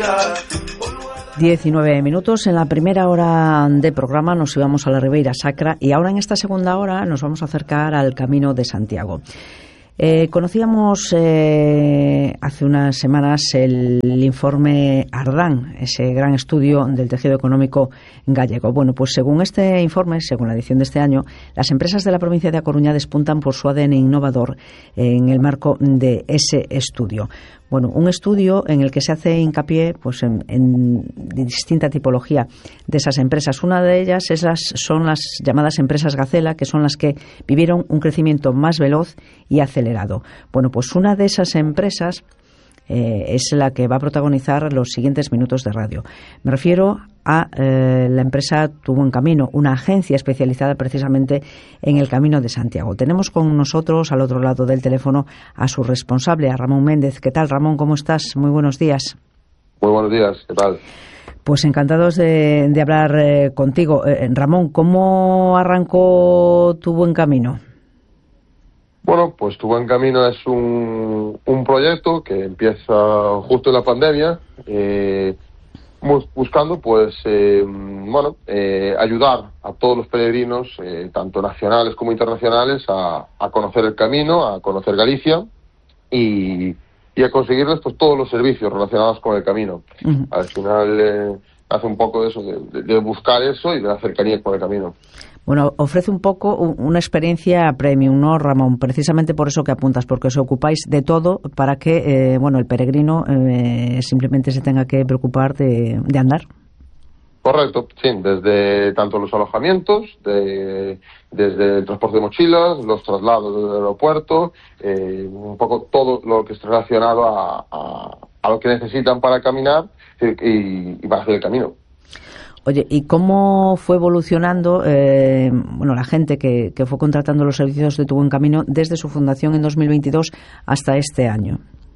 19 minutos. En la primera hora de programa nos íbamos a la Ribeira Sacra y ahora en esta segunda hora nos vamos a acercar al Camino de Santiago. Conocíamos hace unas semanas el informe Ardán, ese gran estudio del tejido económico gallego. Bueno, pues según este informe, según la edición de este año, las empresas de la provincia de A Coruña despuntan por su ADN innovador en el marco de ese estudio. Bueno, un estudio en el que se hace hincapié pues en distinta tipología de esas empresas. Una de ellas son las llamadas empresas Gacela, que son las que vivieron un crecimiento más veloz y acelerado. Bueno, pues una de esas empresas es la que va a protagonizar los siguientes minutos de radio. Me refiero a la empresa Tu Buen Camino, una agencia especializada precisamente en el Camino de Santiago. Tenemos con nosotros, al otro lado del teléfono, a su responsable, a Ramón Méndez. ¿Qué tal, Ramón? ¿Cómo estás? Muy buenos días. Muy buenos días. ¿Qué tal? Pues encantados de hablar contigo. Ramón, ¿cómo arrancó Tu Buen Camino? Bueno, pues Tu Buen Camino es un proyecto que empieza justo en la pandemia, buscando pues ayudar a todos los peregrinos, tanto nacionales como internacionales, a conocer el camino, a conocer Galicia y a conseguirles pues todos los servicios relacionados con el camino. Uh-huh. Al final hace un poco de eso, de buscar eso y de la cercanía con el camino. Bueno, ofrece un poco una experiencia premium, ¿no, Ramón? Precisamente por eso que apuntas, porque os ocupáis de todo para que el peregrino simplemente se tenga que preocupar de andar. Correcto, sí, desde tanto los alojamientos, desde el transporte de mochilas, los traslados desde el aeropuerto, un poco todo lo que está relacionado a lo que necesitan para caminar y para hacer el camino. Oye, ¿y cómo fue evolucionando la gente que fue contratando los servicios de Tu Buen Camino desde su fundación en 2022 hasta este año?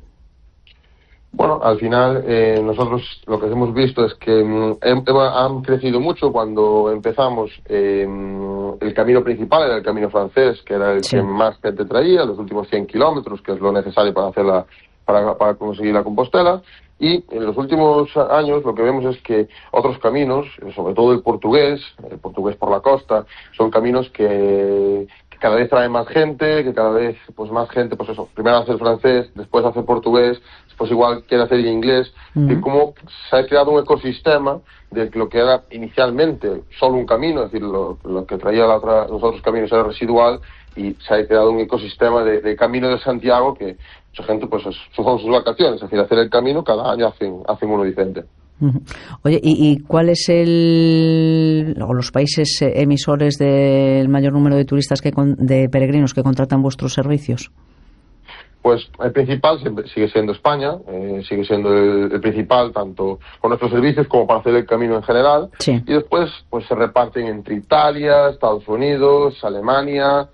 Bueno, al final nosotros lo que hemos visto es que han crecido mucho. Cuando empezamos el camino principal era el camino francés, que era el que más gente traía, los últimos 100 kilómetros, que es lo necesario para hacer para conseguir la Compostela. Y en los últimos años lo que vemos es que otros caminos, sobre todo el portugués por la costa, son caminos que cada vez traen más gente, que cada vez pues más gente, pues eso, primero hace el francés, después hace el portugués, después igual quiere hacer el inglés, y como se ha creado un ecosistema de lo que era inicialmente solo un camino, es decir, lo que traía los otros caminos era residual, y se ha creado un ecosistema de Camino de Santiago que mucha gente pues son sus vacaciones, es decir, hacer el camino cada año hacen uno diferente. Oye, ¿y cuál es los países emisores del mayor número de turistas de peregrinos que contratan vuestros servicios? Pues el principal sigue siendo España, sigue siendo el principal tanto con nuestros servicios como para hacer el camino en general. Sí. Y después pues se reparten entre Italia, Estados Unidos, Alemania,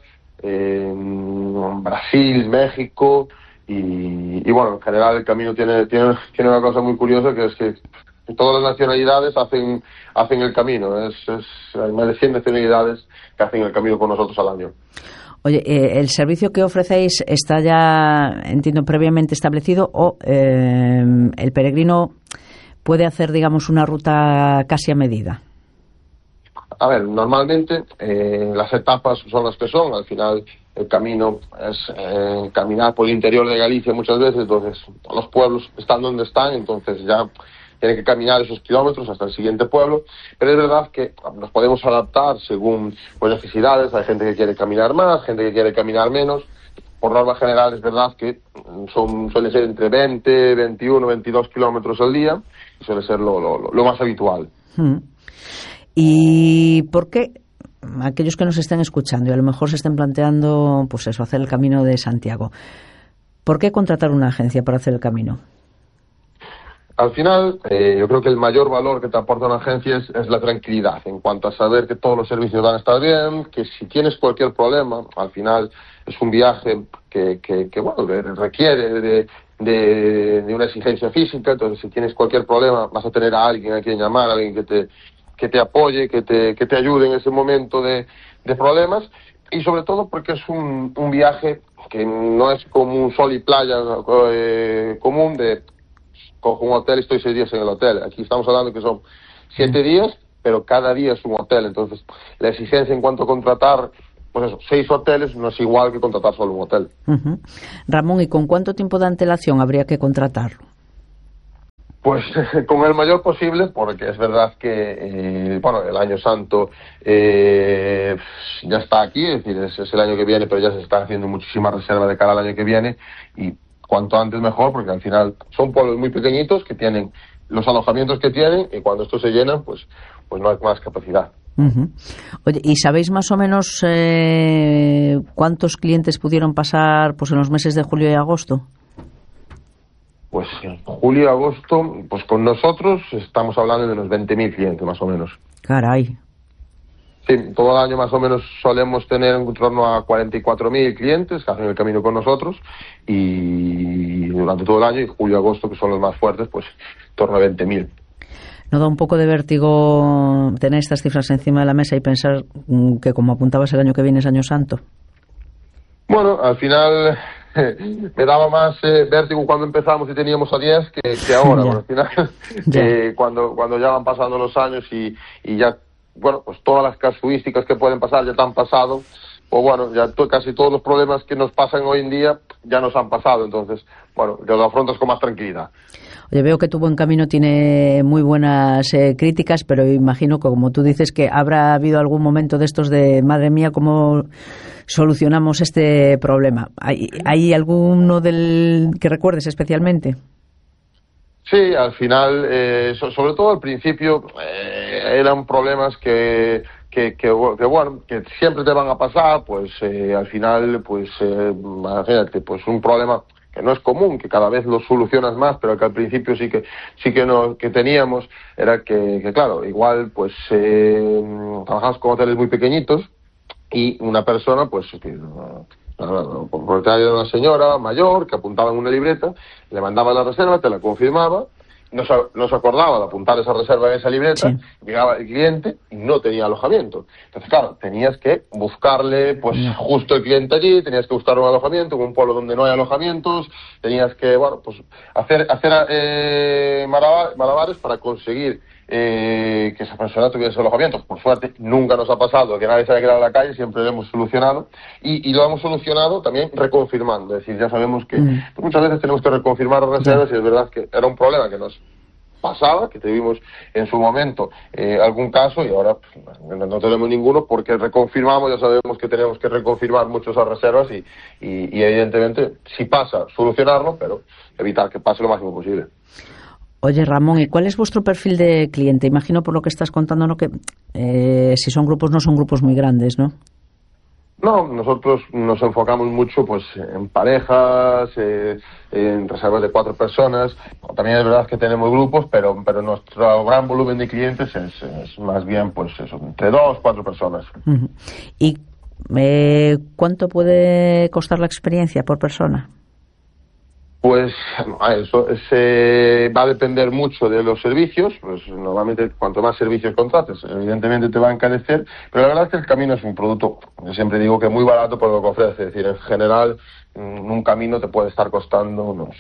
Brasil, México y bueno, en general el camino tiene una cosa muy curiosa, que es que todas las nacionalidades hacen el camino. Hay más de 100 nacionalidades que hacen el camino con nosotros al año. Oye, ¿el servicio que ofrecéis está ya, entiendo, previamente establecido o el peregrino puede hacer, digamos, una ruta casi a medida? A ver, normalmente las etapas son las que son. Al final el camino es caminar por el interior de Galicia muchas veces, entonces los pueblos están donde están, entonces ya tienen que caminar esos kilómetros hasta el siguiente pueblo, pero es verdad que nos podemos adaptar según necesidades. Hay gente que quiere caminar más, gente que quiere caminar menos. Por norma general es verdad que suele ser entre 20, 21, 22 kilómetros al día, y suele ser lo más habitual. ¿Y por qué aquellos que nos estén escuchando y a lo mejor se estén planteando pues eso, hacer el Camino de Santiago, por qué contratar una agencia para hacer el camino? Al final, yo creo que el mayor valor que te aporta una agencia es la tranquilidad, en cuanto a saber que todos los servicios van a estar bien, que si tienes cualquier problema, al final es un viaje que requiere de una exigencia física, entonces si tienes cualquier problema vas a tener a alguien a quien llamar, a alguien que te apoye, que te ayude en ese momento de problemas, y sobre todo porque es un viaje que no es como un sol y playa común de cojo un hotel y estoy 6 días en el hotel. Aquí estamos hablando que son 7 días, pero cada día es un hotel. Entonces, la exigencia en cuanto a contratar, pues eso, 6 hoteles no es igual que contratar solo un hotel. Ramón, ¿y con cuánto tiempo de antelación habría que contratarlo? Pues con el mayor posible, porque es verdad que, bueno, el Año Santo ya está aquí, es decir, es el año que viene, pero ya se está haciendo muchísima reserva de cara al año que viene, y cuanto antes mejor, porque al final son pueblos muy pequeñitos que tienen los alojamientos que tienen, y cuando estos se llenan, pues no hay más capacidad. Oye, ¿y sabéis más o menos cuántos clientes pudieron pasar pues en los meses de julio y agosto? Pues en julio y agosto, pues con nosotros estamos hablando de unos 20.000 clientes más o menos. Caray. Sí, todo el año más o menos solemos tener en torno a 44.000 clientes que hacen el camino con nosotros, y durante todo el año, y julio y agosto, que son los más fuertes, pues en torno a 20.000. ¿No da un poco de vértigo tener estas cifras encima de la mesa y pensar que, como apuntabas, el año que viene es Año Santo? Bueno, al final me daba más vértigo cuando empezamos y teníamos a 10 que ahora. Bueno, al final, cuando ya van pasando los años y ya, bueno, pues todas las casuísticas que pueden pasar ya te han pasado, o bueno, ya casi todos los problemas que nos pasan hoy en día ya nos han pasado. Entonces, bueno, ya lo afrontas con más tranquilidad. Oye, veo que Tu Buen Camino tiene muy buenas críticas, pero imagino que, como tú dices, que habrá habido algún momento de estos de, madre mía, ¿cómo solucionamos este problema? ¿Hay alguno que recuerdes especialmente? Sí, al final, sobre todo al principio, eran problemas que bueno, que siempre te van a pasar, pues al final, pues imagínate, pues un problema que no es común, que cada vez lo solucionas más, pero que al principio sí que teníamos, era que claro, igual pues trabajamos con hoteles muy pequeñitos, y una persona, pues propietaria de una señora mayor que apuntaba en una libreta, le mandaba la reserva, te la confirmaba, no se acordaba de apuntar esa reserva en esa libreta, sí. Llegaba el cliente y no tenía alojamiento. Entonces, claro, tenías que buscarle, pues, justo el cliente allí, tenías que buscar un alojamiento en un pueblo donde no hay alojamientos, tenías que, bueno, pues, hacer malabares para conseguir que esa persona tuviese alojamiento. Por suerte, nunca nos ha pasado que nadie se haya quedado en la calle, siempre lo hemos solucionado, y lo hemos solucionado también reconfirmando. Es decir, ya sabemos que muchas veces tenemos que reconfirmar las reservas, y es verdad que era un problema que nos pasaba, que tuvimos en su momento algún caso, y ahora pues, no tenemos ninguno, porque reconfirmamos, ya sabemos que tenemos que reconfirmar mucho esas reservas, y evidentemente, si pasa, solucionarlo, pero evitar que pase lo máximo posible. Oye, Ramón, ¿y cuál es vuestro perfil de cliente? Imagino, por lo que estás contando, ¿no?, que si son grupos, no son grupos muy grandes, ¿no? No, nosotros nos enfocamos mucho pues en parejas, en reservas de 4 personas. También es verdad que tenemos grupos, pero nuestro gran volumen de clientes es más bien pues eso, entre 2, 4 personas. ¿Y cuánto puede costar la experiencia por persona? Pues eso va a depender mucho de los servicios. Pues normalmente cuanto más servicios contrates, evidentemente te va a encarecer, pero la verdad es que el camino es un producto, yo siempre digo que muy barato por lo que ofrece. Es decir, en general, un camino te puede estar costando unos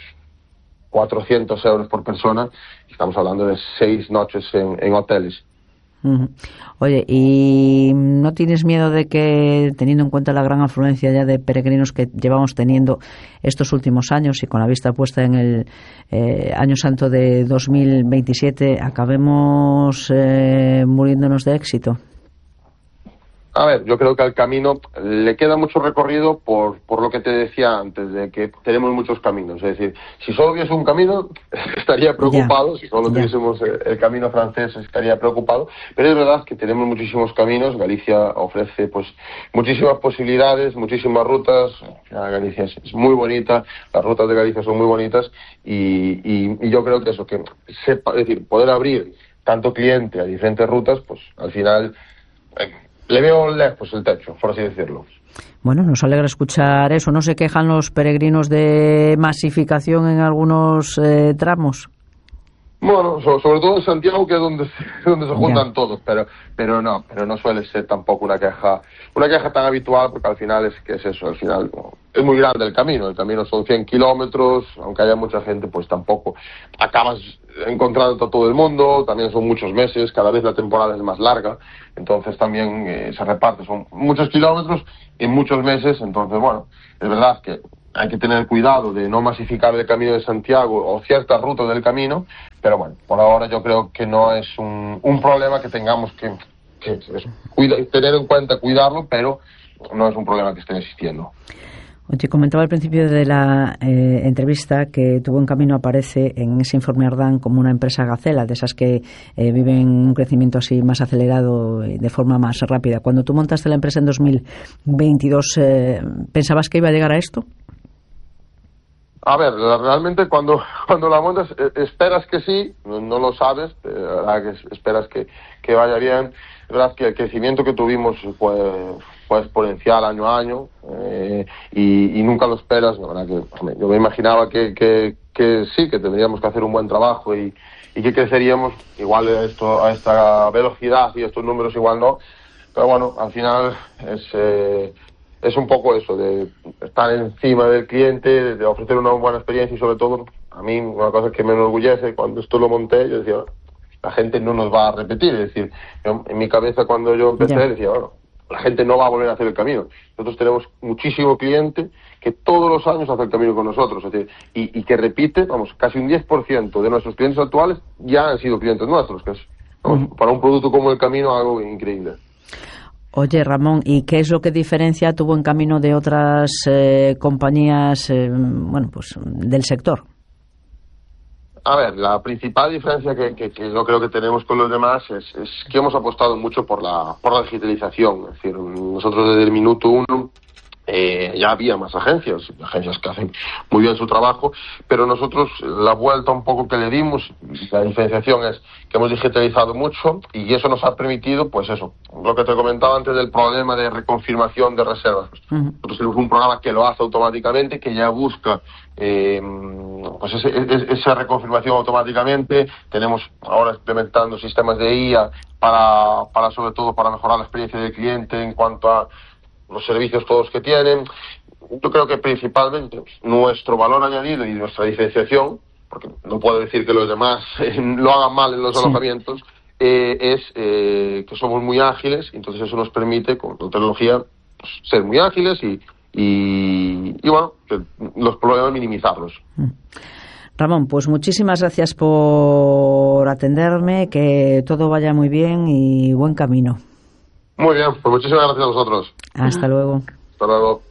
400 euros por persona, y estamos hablando de 6 noches en hoteles. Oye, ¿y no tienes miedo de que, teniendo en cuenta la gran afluencia ya de peregrinos que llevamos teniendo estos últimos años, y con la vista puesta en el Año Santo de 2027, acabemos muriéndonos de éxito? A ver, yo creo que al camino le queda mucho recorrido por lo que te decía antes, de que tenemos muchos caminos. Es decir, si solo hubiese un camino, estaría preocupado. Si solo tuviésemos el camino francés, estaría preocupado. Pero es verdad que tenemos muchísimos caminos. Galicia ofrece pues muchísimas posibilidades, muchísimas rutas. Galicia es muy bonita, las rutas de Galicia son muy bonitas, y yo creo que eso, que es decir, poder abrir tanto cliente a diferentes rutas, pues al final le veo lejos el techo, por así decirlo. Bueno, nos alegra escuchar eso. ¿No se quejan los peregrinos de masificación en algunos tramos? Bueno, sobre todo en Santiago, que es donde se juntan todos, pero no suele ser tampoco una queja tan habitual, porque al final es eso, al final es muy grande el camino son 100 kilómetros, aunque haya mucha gente, pues tampoco acabas encontrando a todo el mundo, también son muchos meses, cada vez la temporada es más larga, entonces también se reparte, son muchos kilómetros en muchos meses, entonces bueno, es verdad que hay que tener cuidado de no masificar el Camino de Santiago o ciertas rutas del camino, pero bueno, por ahora yo creo que no es un problema que tengamos que tener en cuenta, cuidarlo, pero no es un problema que esté existiendo. Oye, comentaba al principio de la entrevista que Tu Buen Camino aparece en ese informe Ardán como una empresa gacela, de esas que viven un crecimiento así más acelerado, de forma más rápida. Cuando tú montaste la empresa en 2022, ¿pensabas que iba a llegar a esto? A ver, realmente cuando la montas esperas que sí, no lo sabes, la verdad que esperas que vaya bien. Es verdad que el crecimiento que tuvimos fue exponencial año a año y nunca lo esperas. La verdad que yo me imaginaba que sí, que tendríamos que hacer un buen trabajo y que creceríamos igual a esta velocidad y estos números igual no. Pero bueno, al final es un poco eso, de estar encima del cliente, de ofrecer una buena experiencia y sobre todo, a mí una cosa que me enorgullece, cuando esto lo monté, yo decía, la gente no nos va a repetir, es decir, en mi cabeza cuando yo empecé decía, bueno, la gente no va a volver a hacer el camino. Nosotros tenemos muchísimo cliente que todos los años hace el camino con nosotros, es decir, y que repite, vamos, casi un 10% de nuestros clientes actuales ya han sido clientes nuestros, que es, vamos, para un producto como el camino algo increíble. Oye, Ramón, ¿y qué es lo que diferencia Tu Buen Camino de otras compañías, pues del sector? A ver, la principal diferencia que yo creo que tenemos con los demás es que hemos apostado mucho por la digitalización. Es decir, nosotros desde el minuto uno ya había más agencias que hacen muy bien su trabajo, pero nosotros la vuelta un poco que le dimos, la diferenciación es que hemos digitalizado mucho y eso nos ha permitido, pues eso, lo que te comentaba antes del problema de reconfirmación de reservas. Nosotros tenemos un programa que lo hace automáticamente, que ya busca pues esa reconfirmación automáticamente. Tenemos ahora implementando sistemas de IA para sobre todo para mejorar la experiencia del cliente en cuanto a los servicios todos que tienen. Yo creo que principalmente nuestro valor añadido y nuestra diferenciación, porque no puedo decir que los demás lo hagan mal en los alojamientos, es que somos muy ágiles, entonces eso nos permite con la tecnología pues, ser muy ágiles y bueno, que los problemas minimizarlos. Ramón, pues muchísimas gracias por atenderme, que todo vaya muy bien y buen camino. Muy bien, pues muchísimas gracias a vosotros. Hasta luego. Hasta luego.